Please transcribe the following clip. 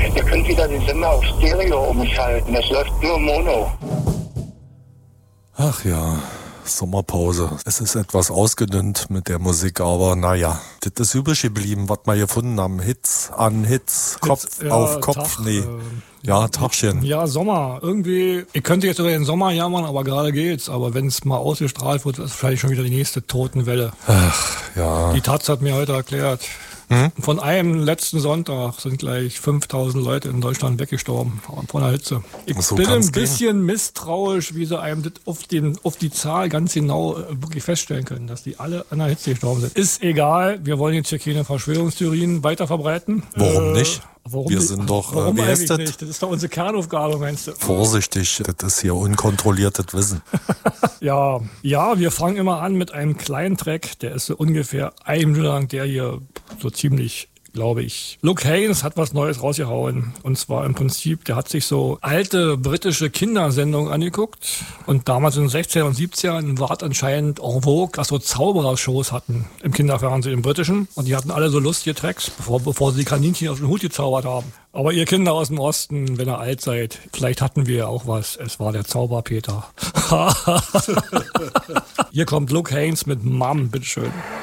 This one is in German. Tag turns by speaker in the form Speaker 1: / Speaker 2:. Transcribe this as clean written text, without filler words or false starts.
Speaker 1: ihr könnt wieder den Sender auf Stereo umschalten. Das läuft nur Mono.
Speaker 2: Ach ja, Sommerpause. Es ist etwas ausgedünnt mit der Musik, aber naja, das ist übrig geblieben, was wir gefunden haben. Hits an Hits, Kopf
Speaker 3: ja,
Speaker 2: auf Kopf,
Speaker 3: Tag,
Speaker 2: nee. Ja, Tagchen.
Speaker 3: Ja, Sommer. Irgendwie, ich könnte jetzt über den Sommer jammern, aber gerade geht's. Aber wenn es mal ausgestrahlt wird, ist wahrscheinlich schon wieder die nächste Totenwelle.
Speaker 2: Ach, ja.
Speaker 3: Die Taz hat mir heute erklärt, von einem letzten Sonntag sind gleich 5000 Leute in Deutschland weggestorben von der Hitze. Ich
Speaker 2: So
Speaker 3: bin
Speaker 2: kann's
Speaker 3: ein bisschen misstrauisch, wie sie einem das auf die Zahl ganz genau wirklich feststellen können, dass die alle an der Hitze gestorben sind. Ist egal, wir wollen jetzt hier keine Verschwörungstheorien weiter verbreiten.
Speaker 2: Warum nicht?
Speaker 3: Warum
Speaker 2: Wir
Speaker 3: nicht?
Speaker 2: sind doch,
Speaker 3: Warum
Speaker 2: wie heißt
Speaker 3: eigentlich
Speaker 2: das?
Speaker 3: nicht? Das ist doch unsere Kernaufgabe, meinst du?
Speaker 2: Vorsichtig, das ist hier unkontrolliertes Wissen.
Speaker 3: Ja, wir fangen immer an mit einem kleinen Track, der ist so ungefähr 1 Minute lang, der hier so ziemlich, glaube ich. Luke Haynes hat was Neues rausgehauen. Und zwar im Prinzip, der hat sich so alte britische Kindersendungen angeguckt. Und damals in den 60er und 70ern war es anscheinend en vogue, dass so Zauberershows hatten im Kinderfernsehen, im Britischen. Und die hatten alle so lustige Tracks, bevor sie die Kaninchen aus dem Hut gezaubert haben. Aber ihr Kinder aus dem Osten, wenn ihr alt seid, vielleicht hatten wir ja auch was. Es war der Zauberpeter. Hier kommt Luke Haynes mit Mom, bitteschön.